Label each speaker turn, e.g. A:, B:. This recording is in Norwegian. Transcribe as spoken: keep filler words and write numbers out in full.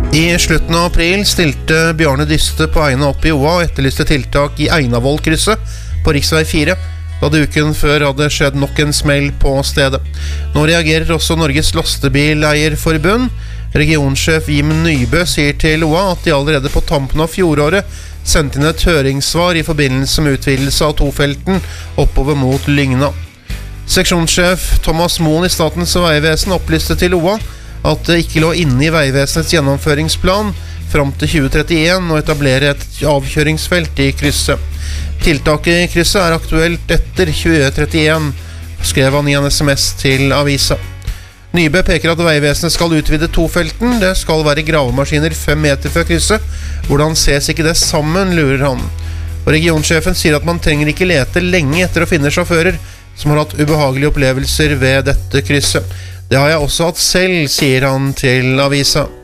A: I slutten av april stilte Bjarne Dyste på Eina opp i Oa og etterlyste tiltak i Einavollkrysset på riksvei fire, da det uken før hadde skjedd nok en smell på stedet. Nå reagerer også Norges Lastebileierforbund. Regionsjef Jim Nybø sier til Oa at de allerede på tampen av fjoråret sendte inn et høringssvar i forbindelse med utvidelse av tofelten oppover mot Lygna. Seksjonssjef Thomas Moen i Statens vegvesen opplyste til Oa at det ikke lå inne i Vegvesenets gjennomføringsplan fram til tjue trettien å etablere et avkjøringsfelt i krysset. Tiltaket i krysset er aktuelt etter tjue trettien, skrev han i en sms til avisa. Nybø peker at Vegvesenet skal utvide tofelten. Det skal være gravemaskiner fem meter fra krysset. Hvordan ses ikke det sammen, lurer han. Og regionsjefen sier at man trenger ikke lete lenge etter å finne sjåfører som har hatt ubehagelige opplevelser ved dette krysset. Det har jeg også hatt selv, sier han til avisa.